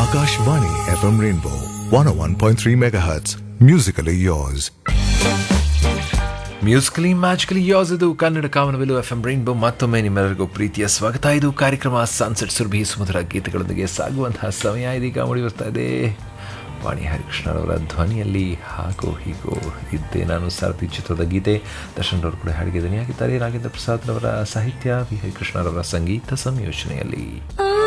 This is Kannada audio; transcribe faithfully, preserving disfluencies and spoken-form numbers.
Akashvani F M Rainbow one oh one point three megahertz. Musically yours. Musically magically as ಇದು ಕನ್ನಡ ಕಾಮನವೆಲು ಎಫ್ ಎಂ ರೈನ್ಬೋ. ಮತ್ತೊಮ್ಮೆ ನಿಮ್ಮೆಲ್ಲರಿಗೂ ಪ್ರೀತಿಯ ಸ್ವಾಗತ. ಇದು ಕಾರ್ಯಕ್ರಮ ಸನ್ಸೆಟ್ ಸುರಭಿ ಸುಮಧುರ ಗೀತೆಗಳೊಂದಿಗೆ ಸಾಗುವಂತಹ ಸಮಯ ಇದೀಗ ಮೂಡಿ ಬರ್ತಾ ಇದೆ. ವಾಣಿ ಹರಿಕೃಷ್ಣರವರ ಧ್ವನಿಯಲ್ಲಿ ಹಾಗೋ ಹೀಗೋ ಇದ್ದೆ ನಾನು ಸಾರಥಿ ಚಿತ್ರದ ಗೀತೆ. ದರ್ಶನ್ ಅವರು ಕೂಡ ಹಾಡಿಗೆ ಧ್ವನಿಯಾಗಿದ್ದಾರೆ. ರಾಘವೇಂದ್ರ ಪ್ರಸಾದ್ ರವರ ಸಾಹಿತ್ಯ, ವಿ ಹರಿಕೃಷ್ಣರವರ ಸಂಗೀತ ಸಂಯೋಜನೆಯಲ್ಲಿ.